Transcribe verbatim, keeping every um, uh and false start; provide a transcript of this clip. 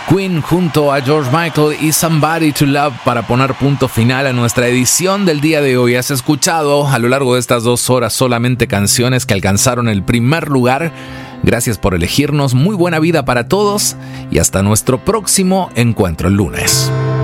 Queen junto a George Michael y Somebody to Love para poner punto final a nuestra edición del día de hoy. Has escuchado a lo largo de estas dos horas solamente canciones que alcanzaron el primer lugar. Gracias por elegirnos, muy buena vida para todos y hasta nuestro próximo encuentro el lunes.